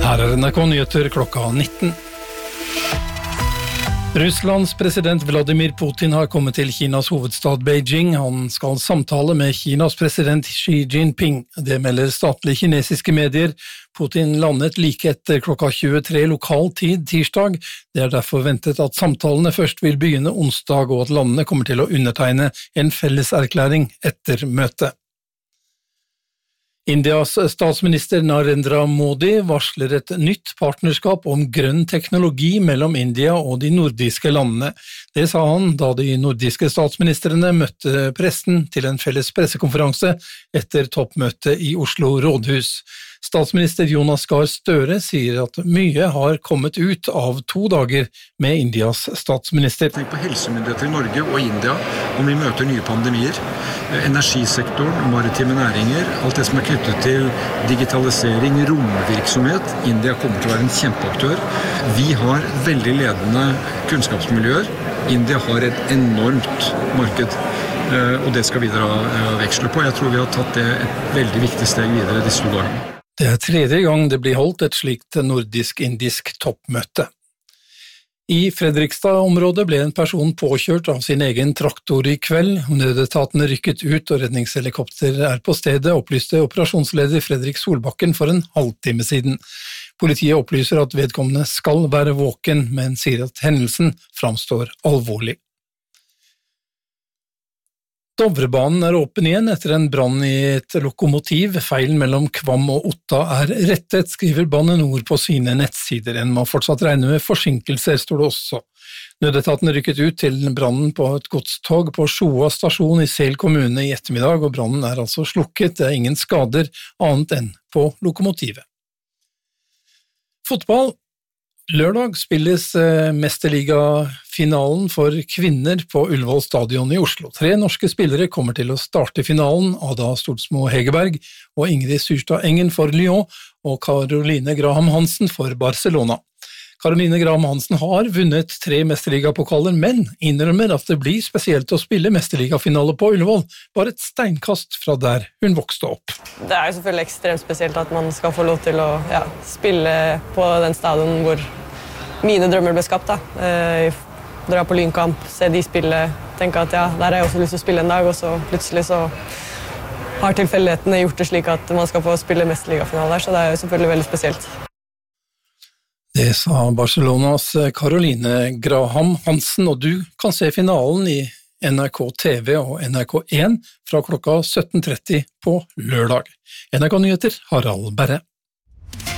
Her NRK Nyheter klokka 19. Russlands president Vladimir Putin har kommet til Kinas hovedstad Beijing. Han skal samtale med Kinas president Xi Jinping. Det melder statlige kinesiske medier. Putin landet like etter klokka 23 lokal tid tirsdag. Det er derfor ventet at samtalene først vil begynne onsdag, og at landene kommer til å undertegne en felleserklæring etter møtet. Indias statsminister Narendra Modi varsler et nytt partnerskap om grønn teknologi mellom India og de nordiske landene. Det sa han da de nordiske statsministrene møtte pressen til en felles pressekonferanse etter toppmøtet i Oslo rådhus. Statsminister Jonas Gahr Støre sier at mye har kommet ut av 2 dager med Indias statsminister. Tenk på helsemyndigheter i Norge og India om vi møter nye pandemier, energisektoren, maritime næringer, alt det som er knyttet til digitalisering, romvirksomhet. India kommer til å være en kjempeaktør. Vi har veldig ledende kunnskapsmiljøer. India har et enormt marked, og det skal vi dra veksler på. Jeg tror vi har tatt det et veldig viktig steg videre disse 2 dagene. Det er 3. gang det blir holdt et slikt nordisk-indisk toppmøte. I Fredrikstad-området ble en person påkjørt av sin egen traktor i kveld. Nødetatene rykket ut og redningshelikopter er på stedet, opplyste operasjonsleder Fredrik Solbakken for en halvtime siden. Politiet opplyser at vedkommende skal være våken, men sier at hendelsen framstår alvorlig. Dovrebanen er åpen igjen etter en brann i et lokomotiv. Feilen mellom Kvam og Otta er rettet, skriver Bane Nor på sine nettsider. En må fortsatt regne med forsinkelser, står det også. Nødetatene rykket ut til brannen på et godstog på Sjoa stasjon i Sel kommune i ettermiddag, og brannen er altså slukket. Det er ingen skader annet enn på lokomotivet. Fotball. Lørdag spilles mesterligafinalen for kvinner på Ullevål stadion i Oslo. 3 norske spillere kommer til å starte finalen, Ada Stolsmo Hegerberg og Ingrid Syrstad Engen for Lyon og Caroline Graham Hansen for Barcelona. Caroline Graham Hansen har vunnet 3 mesterligapokaler, men innrømmer at det blir spesielt å spille mesterligafinale på Ullevål, bare et steinkast fra der hun vokste opp. Det er jo selvfølgelig ekstremt spesielt at man skal få lov til å spille på den stadion hvor mine drømmer ble skapt. Dra på Lynkamp, se de spille, tenke at der har jeg også lyst til å spille en dag, og så plutselig så har tilfeldighetene gjort det slik at man skal få spille mesterligafinale der, så det er jo selvfølgelig veldig spesielt. Det sa Barcelonas Caroline Graham Hansen, og du kan se finalen i NRK TV og NRK1 fra klokka 17:30 på lørdag. NRK Nyheter, Harald Berre.